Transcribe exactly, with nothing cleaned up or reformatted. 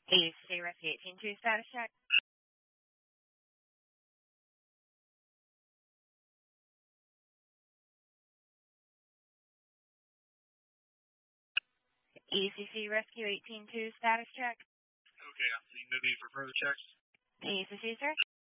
E C C Rescue eighteen two, status check. E C C Rescue eighteen two, status check. Okay, I'm seeing no need for further checks. E C C, sir.